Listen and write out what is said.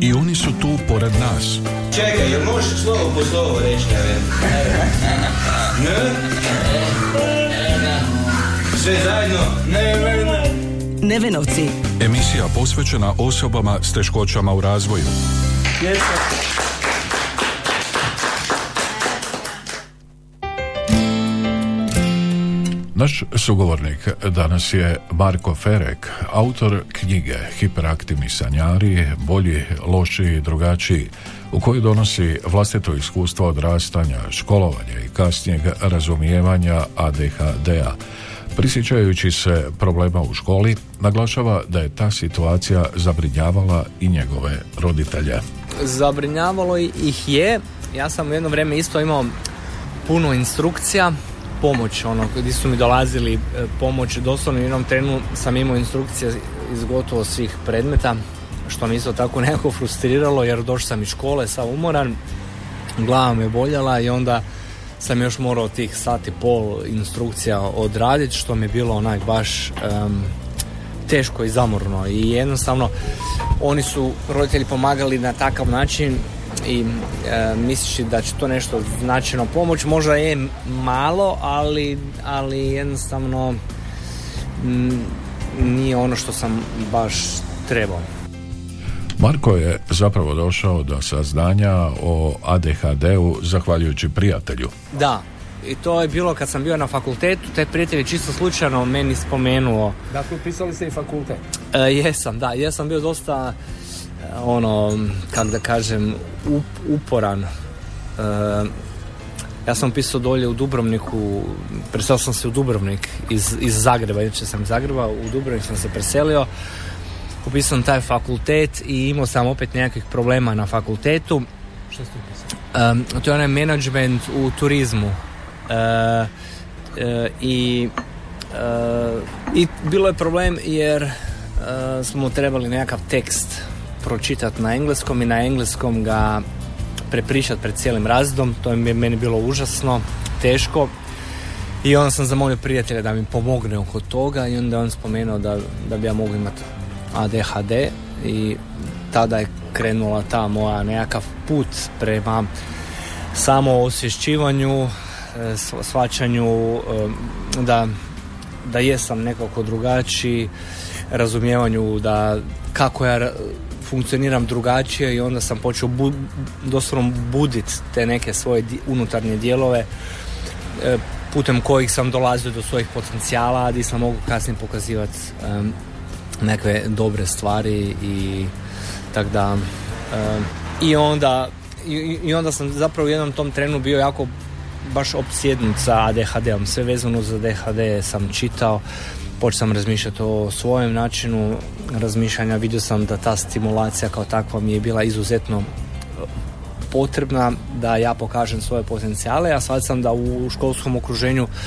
I oni su tu pored nas. Čekaj, jel možeš slovo po slovo reći, Sve zajedno? Nevenovci. Emisija posvećena osobama s teškoćama u razvoju. Naš sugovornik danas je Marko Ferek, autor knjige Hiperaktivni sanjari, bolji, lošiji, drugačiji, u kojoj donosi vlastito iskustvo odrastanja, školovanja i kasnijeg razumijevanja ADHD-a. Prisjećajući se problema u školi, naglašava da je ta situacija zabrinjavala i njegove roditelje. Zabrinjavalo ih je. Ja sam u jedno vrijeme isto imao puno instrukcija, pomoć, gdje su mi dolazili pomoć, doslovno u jednom trenu sam imao instrukcije iz gotovo svih predmeta, što mi isto tako nekako frustriralo, jer došao sam iz škole sav umoran, glava me boljela i onda sam još morao tih sat i pol instrukcija odraditi, što mi je bilo baš teško i zamorno. I jednostavno oni su roditelji pomagali na takav način i misliš da će to nešto značajno pomoći. Možda je malo, ali jednostavno nije ono što sam baš trebao. Marko je zapravo došao do saznanja o ADHD-u zahvaljujući prijatelju. Da, i to je bilo kad sam bio na fakultetu, taj prijatelj je čisto slučajno meni spomenuo. Dakle, upisali ste i fakultet? Jesam bio dosta kako da kažem, uporan. Ja sam pisao dolje u Dubrovniku, preselio sam se u Dubrovnik iz Zagreba, inače sam iz Zagreba, u Dubrovnik sam se preselio, upisao sam taj fakultet i imao sam opet nekakvih problema na fakultetu. Što ste upisali? To je onaj menadžment u turizmu. I bilo je problem jer smo trebali nekakav tekst pročitati na engleskom i na engleskom ga prepričati pred cijelim razredom. To je meni bilo užasno teško i onda sam zamolio prijatelja da mi pomogne oko toga i onda on spomenuo da bi ja mogu imati ADHD i tada je krenula ta moja nekakav put prema samoosvješćivanju, shvaćanju da jesam nekako drugačiji, razumijevanju da kako ja funkcioniram drugačije i onda sam počeo doslovno buditi te neke svoje unutarnje dijelove putem kojih sam dolazio do svojih potencijala, gdje sam mogu kasnije pokazivati neke dobre stvari i tako da i onda sam zapravo u jednom tom trenu bio jako baš opsjednut sa ADHD-om, sve vezano za ADHD sam čitao, počeo sam razmišljati o svojem načinu razmišljanja, vidio sam da ta stimulacija kao takva mi je bila izuzetno potrebna da ja pokažem svoje potencijale, a shvatio sam da u školskom okruženju